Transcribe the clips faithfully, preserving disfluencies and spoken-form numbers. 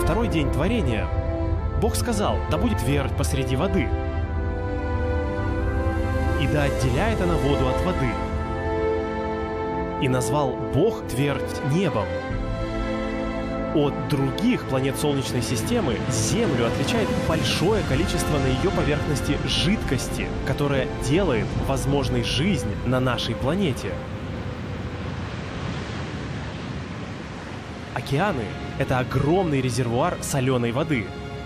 второй день творения Бог сказал: да будет твердь посреди воды, и да отделяет она воду от воды. И назвал Бог твердь небом. От других планет Солнечной системы Землю отличает большое количество на ее поверхности жидкости, которая делает возможной жизнь на нашей планете. Океаны — это огромный резервуар соленой воды.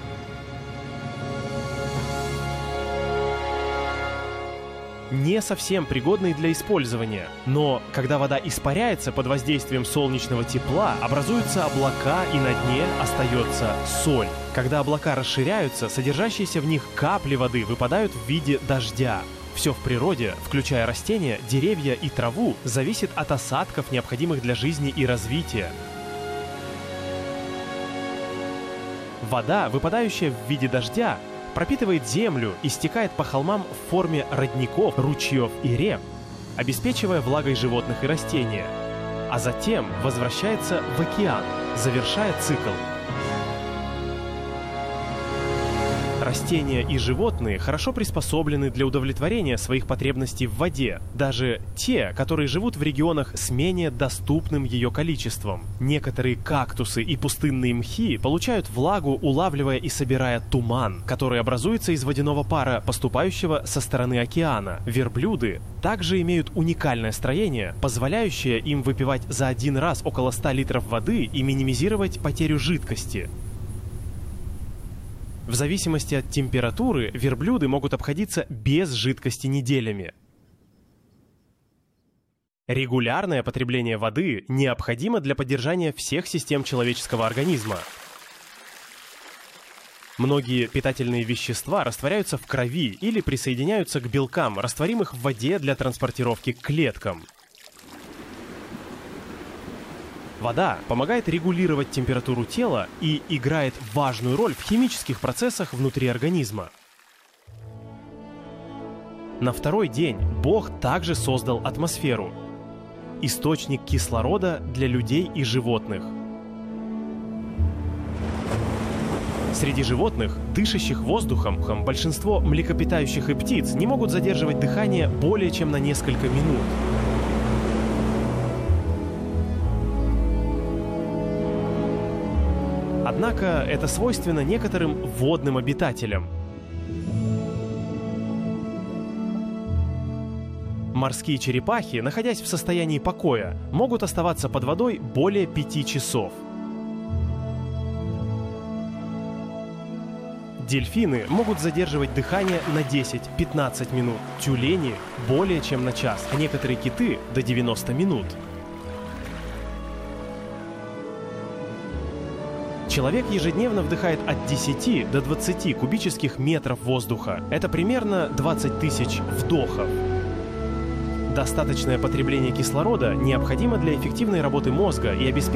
Не совсем пригодный для использования, но когда вода испаряется под воздействием солнечного тепла, образуются облака, и на дне остается соль. Когда облака расширяются, содержащиеся в них капли воды выпадают в виде дождя. Все в природе, включая растения, деревья и траву, зависит от осадков, необходимых для жизни и развития. Вода, выпадающая в виде дождя, пропитывает землю и стекает по холмам в форме родников, ручьев и рек, обеспечивая влагой животных и растения, а затем возвращается в океан, завершая цикл. Растения и животные хорошо приспособлены для удовлетворения своих потребностей в воде, даже те, которые живут в регионах с менее доступным ее количеством. Некоторые кактусы и пустынные мхи получают влагу, улавливая и собирая туман, который образуется из водяного пара, поступающего со стороны океана. Верблюды также имеют уникальное строение, позволяющее им выпивать за один раз около ста литров воды и минимизировать потерю жидкости. В зависимости от температуры верблюды могут обходиться без жидкости неделями. Регулярное потребление воды необходимо для поддержания всех систем человеческого организма. Многие питательные вещества растворяются в крови или присоединяются к белкам, растворимых в воде для транспортировки к клеткам. Вода помогает регулировать температуру тела и играет важную роль в химических процессах внутри организма. На второй день Бог также создал атмосферу – источник кислорода для людей и животных. Среди животных, дышащих воздухом, большинство млекопитающих и птиц не могут задерживать дыхание более чем на несколько минут. Однако это свойственно некоторым водным обитателям. Морские черепахи, находясь в состоянии покоя, могут оставаться под водой более пяти часов. Дельфины могут задерживать дыхание на десять-пятнадцать минут, тюлени – более чем на час, а некоторые киты – до девяноста минут. Человек ежедневно вдыхает от десяти до двадцати кубических метров воздуха. Это примерно двадцать тысяч вдохов. Достаточное потребление кислорода необходимо для эффективной работы мозга и обеспечения